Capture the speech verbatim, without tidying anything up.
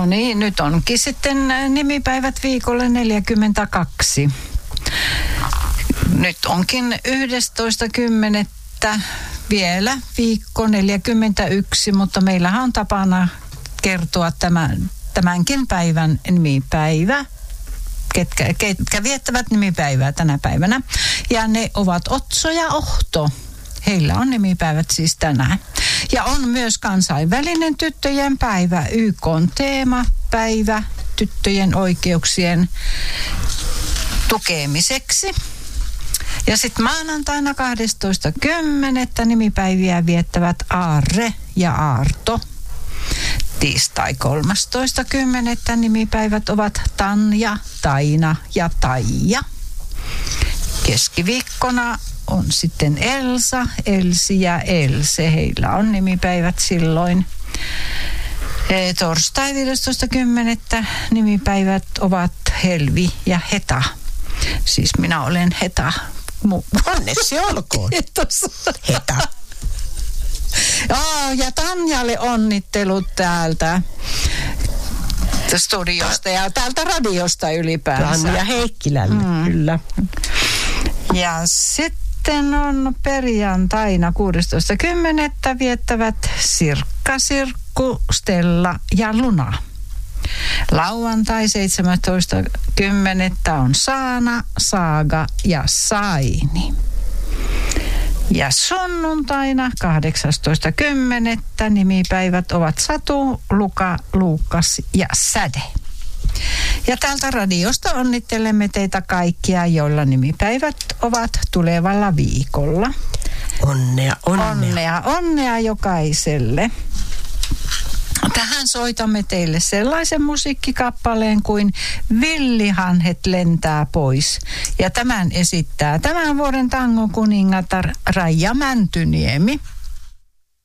No niin, nyt onkin sitten nimipäivät viikolle neljäkymmentäkaksi. Nyt onkin yhdestoista kymmenettä vielä viikko neljäkymmentäyksi, mutta meillähän on tapana kertoa tämän, tämänkin päivän nimipäivä. Ketkä, ketkä viettävät nimipäivää tänä päivänä. Ja ne ovat Otso ja Ohto. Heillä on nimipäivät siis tänään. Ja on myös kansainvälinen tyttöjen päivä, Y K:n teemapäivä tyttöjen oikeuksien tukemiseksi. Ja sitten maanantaina kahdestoista kymmenettä nimipäiviä viettävät Aarre ja Aarto. Tiistai kolmastoista kymmenettä nimipäivät ovat Tanja, Taina ja Taija. Keskiviikkona on sitten Elsa, Elsi ja Else. Heillä on nimipäivät silloin. E, torstai viidestoista kymmenettä nimipäivät ovat Helvi ja Heta. Siis minä olen Heta. Onneksi olkoon. Kiitos. Heta. Oh, ja Tanjalle onnittelut täältä studiosta ja täältä radiosta ylipäänsä. Tanja Heikkilälle, mm. kyllä. Ja sitten on perjantaina kuudestoista kymmenettä viettävät Sirkka, Sirkku, Stella ja Luna. Lauantai seitsemästoista kymmenettä on Saana, Saaga ja Saini. Ja sunnuntaina kahdeksastoista kymmenettä nimipäivät ovat Satu, Luka, Luukas ja Säde. Ja täältä radiosta onnittelemme teitä kaikkia, joilla nimipäivät ovat tulevalla viikolla. Onnea, onnea. Onnea, onnea jokaiselle. Tähän soitamme teille sellaisen musiikkikappaleen kuin Villihanhet lentää pois. Ja tämän esittää tämän vuoden tangon kuningatar Raija Mäntyniemi.